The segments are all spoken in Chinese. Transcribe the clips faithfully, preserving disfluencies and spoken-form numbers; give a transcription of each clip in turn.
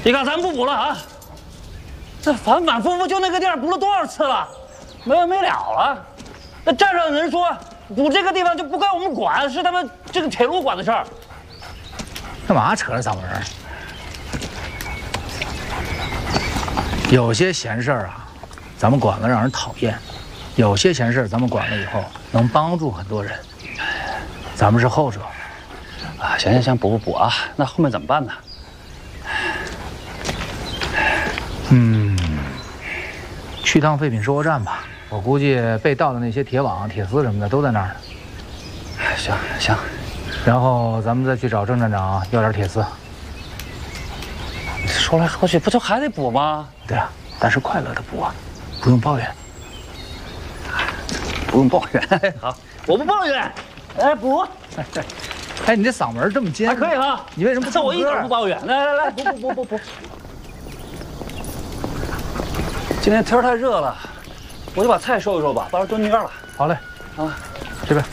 你看咱不补了啊！这反反复复就那个地儿补了多少次了，没完没了了。那站上的人说补这个地方就不该我们管，是他们这个铁路管的事儿。 干嘛扯着嗓门儿？有些闲事儿啊，咱们管了让人讨厌；有些闲事儿咱们管了以后能帮助很多人。咱们是后者。 啊，行行行，补补补啊！那后面怎么办呢？ 嗯，去趟废品收货站吧。我估计被盗的那些铁网、铁丝什么的都在那儿呢。 行行， 然后咱们再去找郑站长要点铁丝。 说来说去，不就还得补吗？ 对啊，但是快乐的补啊，不用抱怨。 不用抱怨。好，我不抱怨。哎，补。 哎，你这嗓门这么尖， 还可以哈。 你为什么不唱歌？ 我一点不抱怨。来来来，补补补补补。今天天太热了，我就把菜收一收吧，把它炖蔫了。 好嘞， 啊， 这边。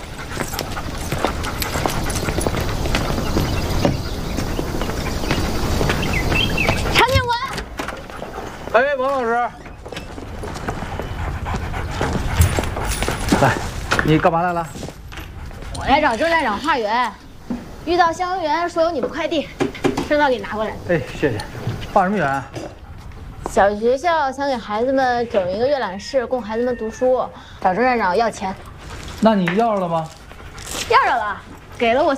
常警官。 哎，王老师，来，你干嘛来了？ 我来找郑站长化缘，遇到消防员说有你们快递，正道给你拿过来。 哎，谢谢。化什么缘？ 小学校想给孩子们整一个阅览室，供孩子们读书，找郑站长要钱。 那你要了吗？ 要着了，给了我